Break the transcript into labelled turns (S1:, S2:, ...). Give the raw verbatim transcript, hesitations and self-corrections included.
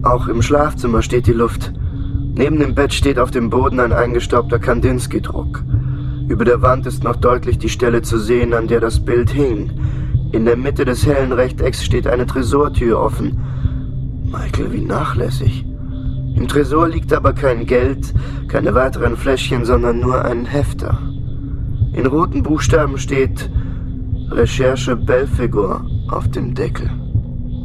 S1: Auch im Schlafzimmer steht die Luft. Neben dem Bett steht auf dem Boden ein eingestaubter Kandinsky-Druck. Über der Wand ist noch deutlich die Stelle zu sehen, an der das Bild hing. In der Mitte des hellen Rechtecks steht eine Tresortür offen. Michael, wie nachlässig. Im Tresor liegt aber kein Geld, keine weiteren Fläschchen, sondern nur ein Hefter. In roten Buchstaben steht Recherche Belphegor auf dem Deckel.